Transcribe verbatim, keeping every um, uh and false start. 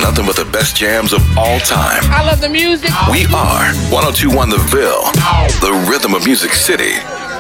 nothing but the best jams of all time. I love the music. We are one oh two one The Ville, the rhythm of Music City.